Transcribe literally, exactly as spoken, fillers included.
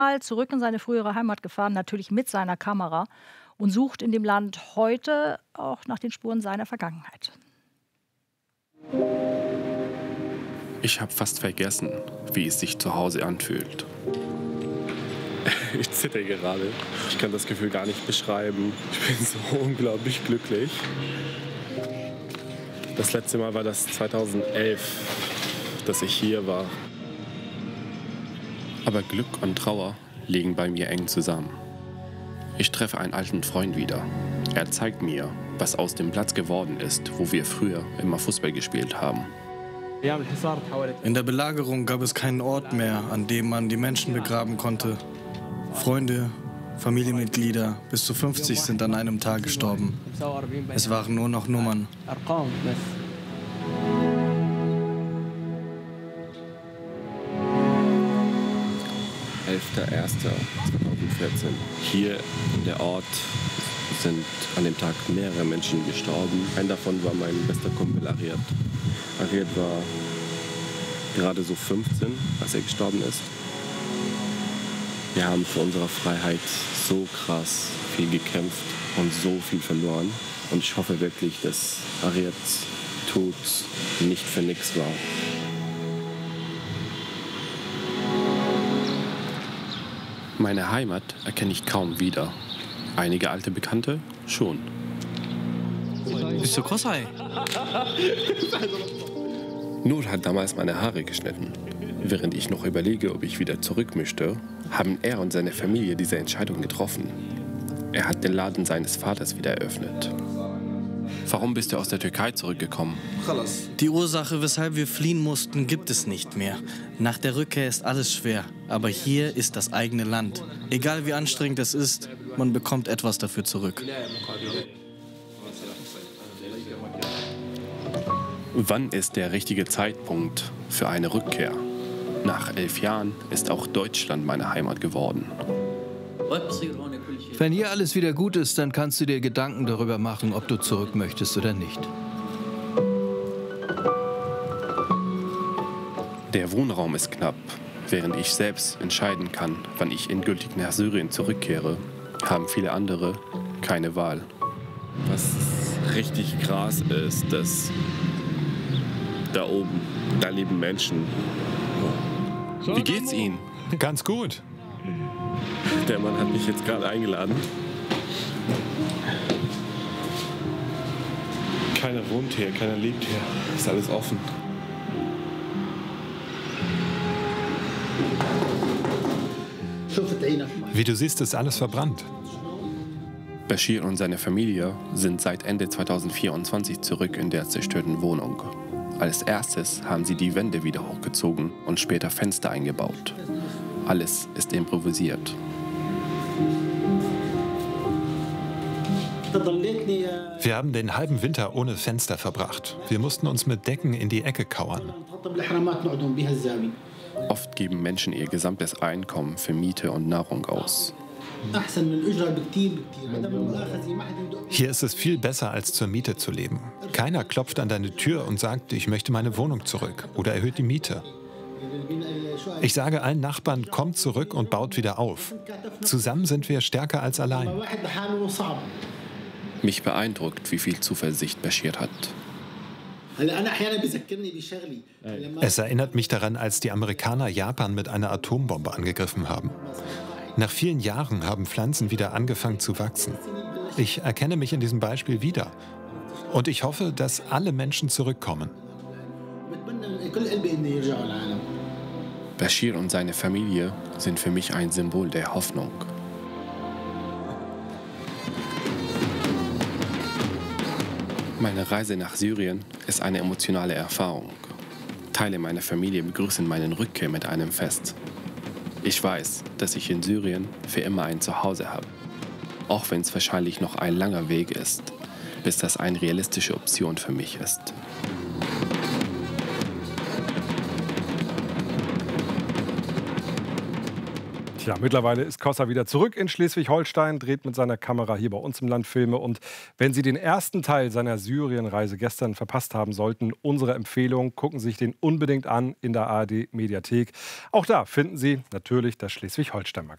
zurück in seine frühere Heimat gefahren, natürlich mit seiner Kamera und sucht in dem Land heute auch nach den Spuren seiner Vergangenheit. Ich habe fast vergessen, wie es sich zu Hause anfühlt. Ich zittere gerade. Ich kann das Gefühl gar nicht beschreiben. Ich bin so unglaublich glücklich. Das letzte Mal war das zweitausendelf, dass ich hier war. Aber Glück und Trauer liegen bei mir eng zusammen. Ich treffe einen alten Freund wieder. Er zeigt mir, was aus dem Platz geworden ist, wo wir früher immer Fußball gespielt haben. In der Belagerung gab es keinen Ort mehr, an dem man die Menschen begraben konnte. Freunde, Familienmitglieder, bis zu fünfzig sind an einem Tag gestorben. Es waren nur noch Nummern. elfter erster zweitausendvierzehn. Hier in der Ort sind an dem Tag mehrere Menschen gestorben. Ein davon war mein bester Kumpel Ariad. Ariad war gerade so fünfzehn, als er gestorben ist. Wir haben für unsere Freiheit so krass viel gekämpft und so viel verloren. Und ich hoffe wirklich, dass Ariads Tod nicht für nichts war. Meine Heimat erkenne ich kaum wieder. Einige alte Bekannte schon. Bist du Kosai? Nur hat damals meine Haare geschnitten. Während ich noch überlege, ob ich wieder zurück möchte, haben er und seine Familie diese Entscheidung getroffen. Er hat den Laden seines Vaters wieder eröffnet. Warum bist du aus der Türkei zurückgekommen? Die Ursache, weshalb wir fliehen mussten, gibt es nicht mehr. Nach der Rückkehr ist alles schwer. Aber hier ist das eigene Land. Egal wie anstrengend es ist, man bekommt etwas dafür zurück. Wann ist der richtige Zeitpunkt für eine Rückkehr? Nach elf Jahren ist auch Deutschland meine Heimat geworden. Wenn hier alles wieder gut ist, dann kannst du dir Gedanken darüber machen, ob du zurück möchtest oder nicht. Der Wohnraum ist knapp. Während ich selbst entscheiden kann, wann ich endgültig nach Syrien zurückkehre, haben viele andere keine Wahl. Was richtig krass ist, dass da oben, da leben Menschen. Wie geht's Ihnen? Ganz gut. Der Mann hat mich jetzt gerade eingeladen. Keiner wohnt hier, keiner lebt hier. Ist alles offen. Wie du siehst, ist alles verbrannt. Bashir und seine Familie sind seit Ende zweitausendvierundzwanzig zurück in der zerstörten Wohnung. Als erstes haben sie die Wände wieder hochgezogen und später Fenster eingebaut. Alles ist improvisiert. Wir haben den halben Winter ohne Fenster verbracht. Wir mussten uns mit Decken in die Ecke kauern. Oft geben Menschen ihr gesamtes Einkommen für Miete und Nahrung aus. Hier ist es viel besser, als zur Miete zu leben. Keiner klopft an deine Tür und sagt, ich möchte meine Wohnung zurück oder erhöht die Miete. Ich sage allen Nachbarn, kommt zurück und baut wieder auf. Zusammen sind wir stärker als allein. Mich beeindruckt, wie viel Zuversicht Bashir hat. Es erinnert mich daran, als die Amerikaner Japan mit einer Atombombe angegriffen haben. Nach vielen Jahren haben Pflanzen wieder angefangen zu wachsen. Ich erkenne mich in diesem Beispiel wieder. Und ich hoffe, dass alle Menschen zurückkommen. Bashir und seine Familie sind für mich ein Symbol der Hoffnung. Meine Reise nach Syrien ist eine emotionale Erfahrung. Teile meiner Familie begrüßen meine Rückkehr mit einem Fest. Ich weiß, dass ich in Syrien für immer ein Zuhause habe. Auch wenn es wahrscheinlich noch ein langer Weg ist, bis das eine realistische Option für mich ist. Tja, mittlerweile ist Kossa wieder zurück in Schleswig-Holstein, dreht mit seiner Kamera hier bei uns im Land Filme. Und wenn Sie den ersten Teil seiner Syrienreise gestern verpasst haben sollten, unsere Empfehlung, gucken Sie sich den unbedingt an in der A R D-Mediathek. Auch da finden Sie natürlich das Schleswig-Holstein-Magazin.